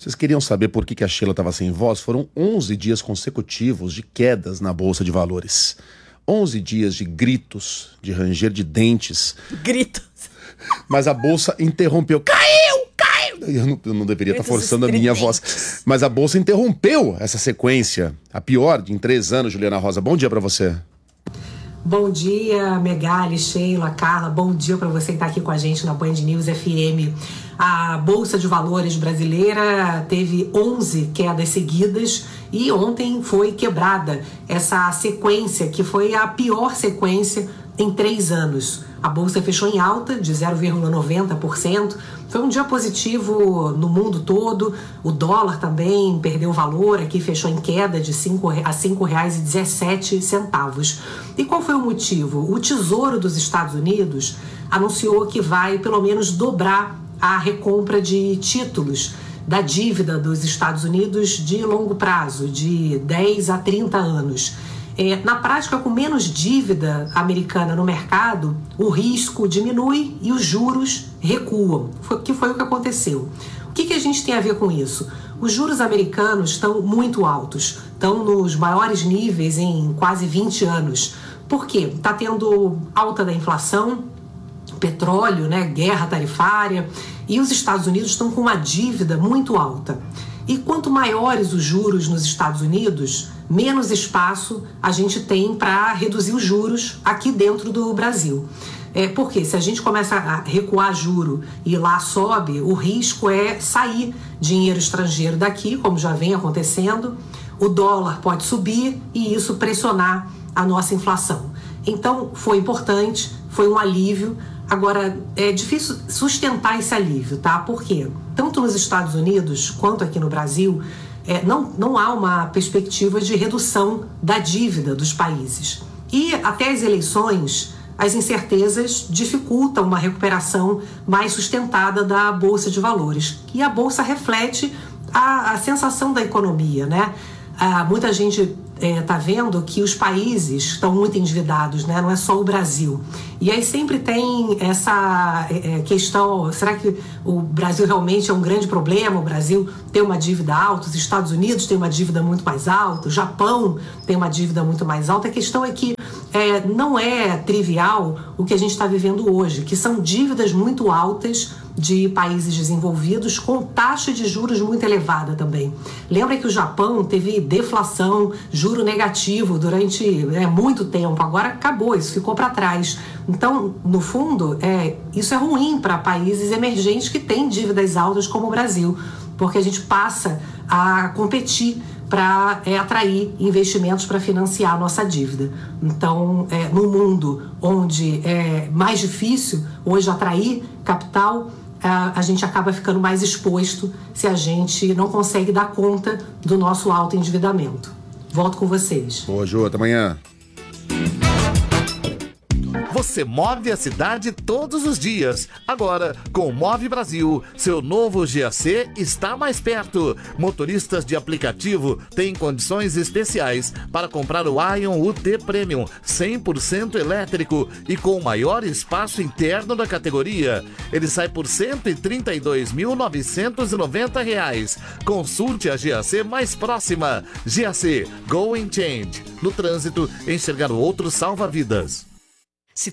Vocês queriam saber por que a Sheila estava sem voz? Foram 11 dias consecutivos de quedas na Bolsa de Valores. 11 dias de gritos, de ranger de dentes. Gritos. Mas a Bolsa interrompeu. Caiu! Eu não deveria estar forçando a minha voz. Mas a Bolsa interrompeu essa sequência. A pior em 3 anos, Juliana Rosa. Bom dia para você. Bom dia, Megali, Sheila, Carla. Bom dia para você que está aqui com a gente na Band News FM. A Bolsa de Valores brasileira teve 11 quedas seguidas e ontem foi quebrada essa sequência, que foi a pior sequência em 3 anos. A Bolsa fechou em alta de 0,90%. Foi um dia positivo no mundo todo. O dólar também perdeu valor. Aqui fechou em queda de R$ 5,17. E qual foi o motivo? O Tesouro dos Estados Unidos anunciou que vai pelo menos dobrar a recompra de títulos da dívida dos Estados Unidos de longo prazo, de 10 a 30 anos. Na prática, com menos dívida americana no mercado, o risco diminui e os juros recuam, que foi o que aconteceu. O que a gente tem a ver com isso? Os juros americanos estão muito altos, estão nos maiores níveis em quase 20 anos. Por quê? Está tendo alta da inflação, petróleo, guerra tarifária, e os Estados Unidos estão com uma dívida muito alta. E quanto maiores os juros nos Estados Unidos, menos espaço a gente tem para reduzir os juros aqui dentro do Brasil. Porque se a gente começa a recuar juro e lá sobe, o risco é sair dinheiro estrangeiro daqui, como já vem acontecendo, o dólar pode subir e isso pressionar a nossa inflação. Então foi importante, foi um alívio. Agora, é difícil sustentar esse alívio, tá? Por quê? Tanto nos Estados Unidos quanto aqui no Brasil, não há uma perspectiva de redução da dívida dos países. E até as eleições, as incertezas dificultam uma recuperação mais sustentada da Bolsa de Valores. E a Bolsa reflete a sensação da economia, né? Muita gente está vendo que os países estão muito endividados, né? Não é só o Brasil. E aí sempre tem essa questão, será que o Brasil realmente é um grande problema? O Brasil tem uma dívida alta, os Estados Unidos têm uma dívida muito mais alta, o Japão tem uma dívida muito mais alta. A questão é que não é trivial o que a gente está vivendo hoje, que são dívidas muito altas de países desenvolvidos com taxa de juros muito elevada também. Lembra que o Japão teve deflação, juro negativo durante muito tempo, agora acabou, isso ficou para trás. Então, no fundo, isso é ruim para países emergentes que têm dívidas altas como o Brasil, porque a gente passa a competir para atrair investimentos para financiar a nossa dívida. Então, no mundo onde é mais difícil hoje atrair capital, a gente acaba ficando mais exposto se a gente não consegue dar conta do nosso alto endividamento. Volto com vocês. Boa, Ju, até amanhã. Você move a cidade todos os dias. Agora, com o Move Brasil, seu novo GAC está mais perto. Motoristas de aplicativo têm condições especiais para comprar o Ion UT Premium 100% elétrico e com o maior espaço interno da categoria. Ele sai por R$ 132.990. Consulte a GAC mais próxima. GAC Go and Change. No trânsito, enxergar o outro salva vidas.